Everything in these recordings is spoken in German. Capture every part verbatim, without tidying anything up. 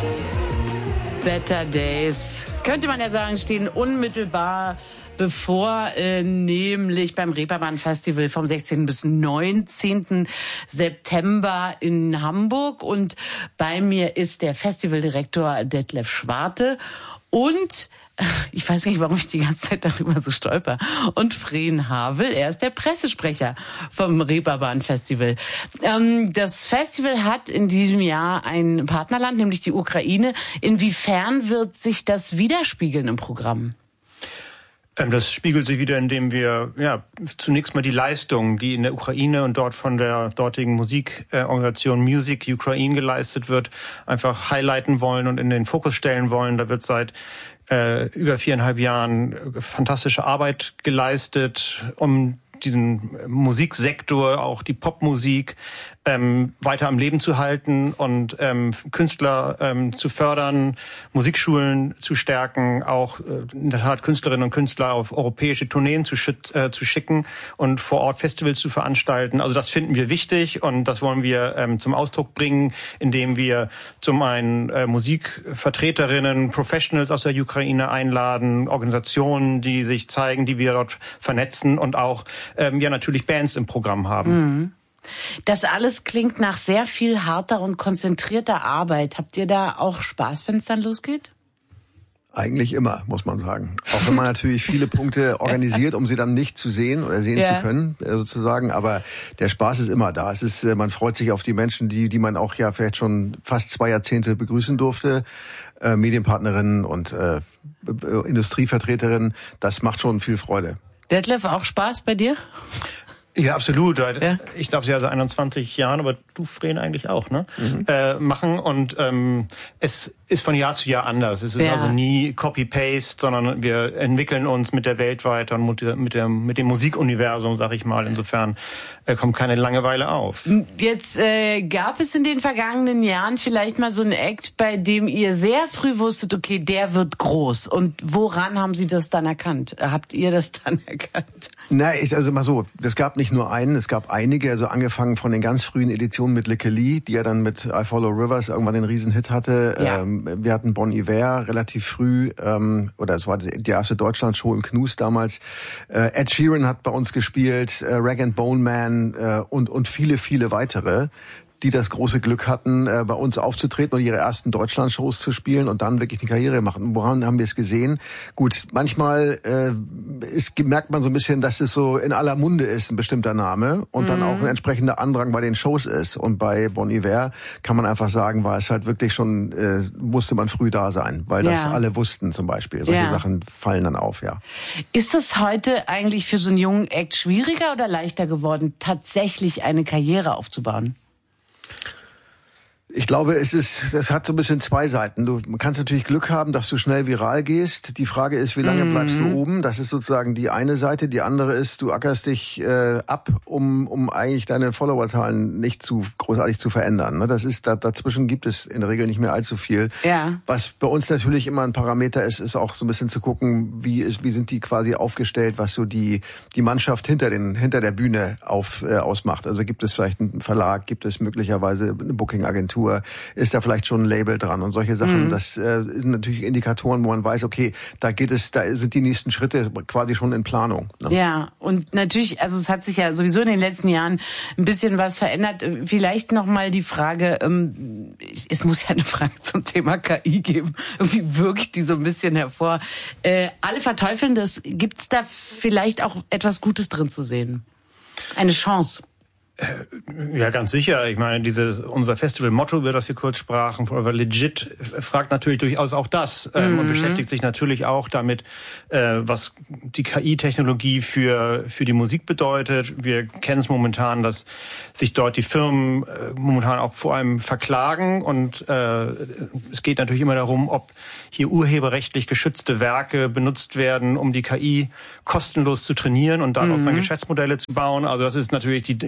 Better Days, könnte man ja sagen, stehen unmittelbar bevor, äh, nämlich beim Reeperbahn Festival vom sechzehnten bis neunzehnten September in Hamburg. Und bei mir ist der Festivaldirektor Detlef Schwarte und ich weiß nicht, warum ich die ganze Zeit darüber so stolper. Und Fren Havel, er ist der Pressesprecher vom Reeperbahn Festival. Ähm, das Festival hat in diesem Jahr ein Partnerland, nämlich die Ukraine. Inwiefern wird sich das widerspiegeln im Programm? Das spiegelt sich wieder, indem wir ja zunächst mal die Leistung, die in der Ukraine und dort von der dortigen Musikorganisation Music Ukraine geleistet wird, einfach highlighten wollen und in den Fokus stellen wollen. Da wird seit äh, über viereinhalb Jahren fantastische Arbeit geleistet, um diesen Musiksektor, auch die Popmusik, ähm, weiter am Leben zu halten und ähm, Künstler ähm, zu fördern, Musikschulen zu stärken, auch äh, in der Tat Künstlerinnen und Künstler auf europäische Tourneen zu, schüt, äh, zu schicken und vor Ort Festivals zu veranstalten. Also das finden wir wichtig und das wollen wir ähm, zum Ausdruck bringen, indem wir zum einen äh, Musikvertreterinnen, Professionals aus der Ukraine einladen, Organisationen, die sich zeigen, die wir dort vernetzen und auch ähm, ja natürlich Bands im Programm haben. Mhm. Das alles klingt nach sehr viel harter und konzentrierter Arbeit. Habt ihr da auch Spaß, wenn es dann losgeht? Eigentlich immer, muss man sagen. Auch wenn man natürlich viele Punkte organisiert, um sie dann nicht zu sehen oder sehen ja. zu können, sozusagen. Aber der Spaß ist immer da. Es ist, man freut sich auf die Menschen, die, die man auch ja vielleicht schon fast zwei Jahrzehnte begrüßen durfte. Äh, Medienpartnerinnen und äh, Industrievertreterinnen. Das macht schon viel Freude. Detlef, auch Spaß bei dir? Ja, absolut. Ja. Ich darf sie ja seit einundzwanzig Jahren, aber du, Fren, eigentlich auch, ne? Mhm. Äh, machen. Und ähm, es ist von Jahr zu Jahr anders. Es ist ja. also nie Copy-Paste, sondern wir entwickeln uns mit der Welt weiter und mit, der, mit, der, mit dem Musikuniversum, sag ich mal. Insofern äh, kommt keine Langeweile auf. Jetzt äh, gab es in den vergangenen Jahren vielleicht mal so einen Act, bei dem ihr sehr früh wusstet, okay, der wird groß. Und woran haben Sie das dann erkannt? Habt ihr das dann erkannt? Na, ich, also mal so, es gab nicht nur einen, es gab einige, also angefangen von den ganz frühen Editionen mit Likke Lee, die ja dann mit I Follow Rivers irgendwann den Riesenhit hatte. Ja. Ähm, wir hatten Bon Iver relativ früh, ähm, oder es war die erste Deutschlandshow im Knus damals. Äh, Ed Sheeran hat bei uns gespielt, äh, Rag and Bone Man äh, und, und viele, viele weitere, die das große Glück hatten, äh, bei uns aufzutreten und ihre ersten Deutschland-Shows zu spielen und dann wirklich eine Karriere machen. Woran haben wir es gesehen? Gut, manchmal äh, ist, merkt man so ein bisschen, dass es so in aller Munde ist, ein bestimmter Name und mhm. dann auch ein entsprechender Andrang bei den Shows ist. Und bei Bon Iver kann man einfach sagen, war es halt wirklich schon, äh, musste man früh da sein, weil ja. das alle wussten zum Beispiel. Solche ja. Sachen fallen dann auf, ja. Ist es heute eigentlich für so einen jungen Act schwieriger oder leichter geworden, tatsächlich eine Karriere aufzubauen? Ich glaube, es ist, es hat so ein bisschen zwei Seiten. Du kannst natürlich Glück haben, dass du schnell viral gehst. Die Frage ist, wie lange mhm. bleibst du oben? Das ist sozusagen die eine Seite. Die andere ist, du ackerst dich äh, ab, um um eigentlich deine Followerzahlen nicht zu großartig zu verändern. Das ist da, dazwischen gibt es in der Regel nicht mehr allzu viel. Ja. Was bei uns natürlich immer ein Parameter ist, ist auch so ein bisschen zu gucken, wie ist, wie sind die quasi aufgestellt, was so die die Mannschaft hinter den hinter der Bühne auf äh, ausmacht. Also gibt es vielleicht einen Verlag, gibt es möglicherweise eine Booking-Agentur, ist da vielleicht schon ein Label dran und solche Sachen. Mhm. Das äh, sind natürlich Indikatoren, wo man weiß, okay, da geht es, da sind die nächsten Schritte quasi schon in Planung. Ne? Ja, und natürlich, also es hat sich ja sowieso in den letzten Jahren ein bisschen was verändert. Vielleicht noch mal die Frage, ähm, es muss ja eine Frage zum Thema K I geben. Irgendwie wirkt die so ein bisschen hervor. Äh, alle verteufeln das. Gibt's da vielleicht auch etwas Gutes drin zu sehen? Eine Chance? Ja, ganz sicher. Ich meine, dieses, unser Festival-Motto, über das wir kurz sprachen, Forever Legit, fragt natürlich durchaus auch das ähm, mhm. und beschäftigt sich natürlich auch damit, äh, was die K I-Technologie für für die Musik bedeutet. Wir kennen es momentan, dass sich dort die Firmen äh, momentan auch vor allem verklagen und äh, es geht natürlich immer darum, ob hier urheberrechtlich geschützte Werke benutzt werden, um die K I kostenlos zu trainieren und daraus mhm. dann Geschäftsmodelle zu bauen. Also das ist natürlich die die Dauer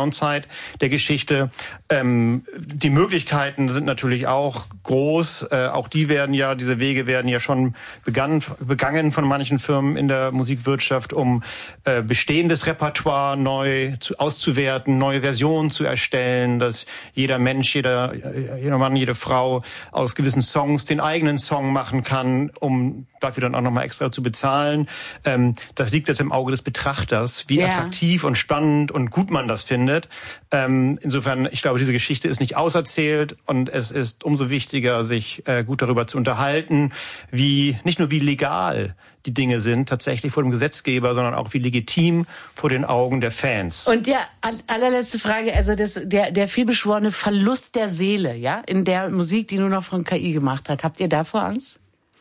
Downside der Geschichte. Ähm, die Möglichkeiten sind natürlich auch groß. Äh, auch die werden ja, diese Wege werden ja schon begann, begangen von manchen Firmen in der Musikwirtschaft, um äh, bestehendes Repertoire neu zu, auszuwerten, neue Versionen zu erstellen, dass jeder Mensch, jeder, jeder Mann, jede Frau aus gewissen Songs den eigenen Song machen kann, um dafür dann auch nochmal extra zu bezahlen. Ähm, das liegt jetzt im Auge des Betrachters, wie ja. attraktiv und spannend und gut man das findet. Ähm, insofern, ich glaube, diese Geschichte ist nicht auserzählt und es ist umso wichtiger, sich äh, gut darüber zu unterhalten, wie, nicht nur wie legal die Dinge sind, tatsächlich vor dem Gesetzgeber, sondern auch wie legitim vor den Augen der Fans. Und der allerletzte Frage, also das, der, der vielbeschworene Verlust der Seele, ja, in der Musik, die nur noch von K I gemacht hat. Habt ihr davor Angst?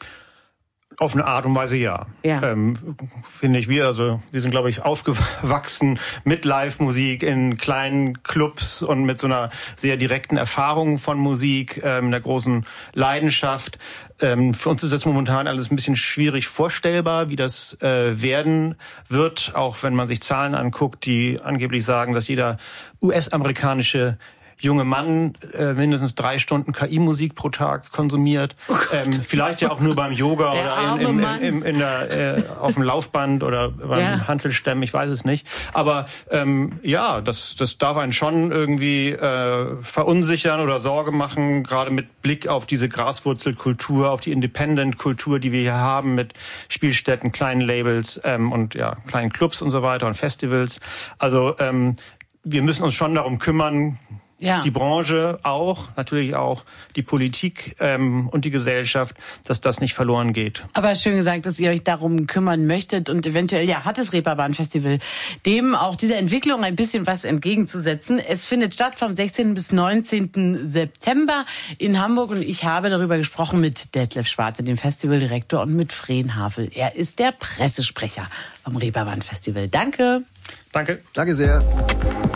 Auf eine Art und Weise ja. ja. Ähm, finde ich, wir, also wir sind, glaube ich, aufgewachsen mit Live-Musik in kleinen Clubs und mit so einer sehr direkten Erfahrung von Musik, ähm, einer großen Leidenschaft. Ähm, für uns ist jetzt momentan alles ein bisschen schwierig vorstellbar, wie das äh, werden wird, auch wenn man sich Zahlen anguckt, die angeblich sagen, dass jeder U S-amerikanische junge Mann äh, mindestens drei Stunden K I-Musik pro Tag konsumiert. Oh ähm, vielleicht ja auch nur beim Yoga oder in, in, in, in, in der, äh, auf dem Laufband oder beim ja. Hantelstämmen, ich weiß es nicht. Aber ähm, ja, das, das darf einen schon irgendwie äh, verunsichern oder Sorge machen, gerade mit Blick auf diese Graswurzelkultur, auf die Independent-Kultur, die wir hier haben mit Spielstätten, kleinen Labels ähm, und ja kleinen Clubs und so weiter und Festivals. Also ähm, wir müssen uns schon darum kümmern, ja. die Branche auch, natürlich auch die Politik ähm, und die Gesellschaft, dass das nicht verloren geht. Aber schön gesagt, dass ihr euch darum kümmern möchtet und eventuell ja hat das Reeperbahn-Festival dem auch dieser Entwicklung ein bisschen was entgegenzusetzen. Es findet statt vom sechzehnten bis neunzehnten September in Hamburg und ich habe darüber gesprochen mit Detlef Schwarze, dem Festivaldirektor, und mit Fren Havel. Er ist der Pressesprecher vom Reeperbahn-Festival. Danke. Danke. Danke sehr.